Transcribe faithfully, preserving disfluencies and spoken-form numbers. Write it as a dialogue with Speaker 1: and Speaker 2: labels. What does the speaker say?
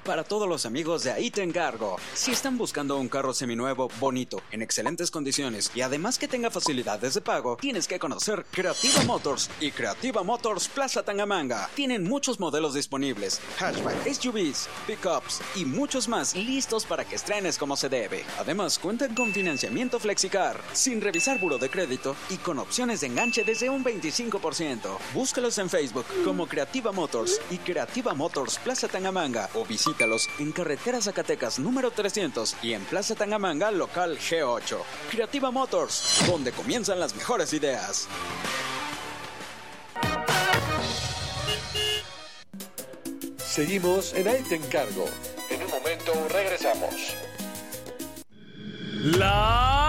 Speaker 1: para todos los amigos de Ahí Te Encargo. Si están buscando un carro seminuevo, bonito, en excelentes condiciones y además que tenga facilidades de pago, tienes que conocer Creativa Motors y Creativa Motors Plaza Tangamanga. Tienen muchos modelos disponibles, hatchback, S U Vs, pickups y muchos más listos para que estrenes como se debe. Además, cuentan con financiamiento Flexicar, sin revisar buro de crédito y con opciones de enganche desde un veinticinco por ciento. Búscalos en Facebook como Creativa Motors y Creativa Motors Plaza Tangamanga o visítalos en Carretera Zacatecas número trescientos y en Plaza Tangamanga local G ocho. Creativa Motors, donde comienzan las mejores ideas.
Speaker 2: Seguimos en Ahí Te Encargo. En un momento regresamos.
Speaker 3: La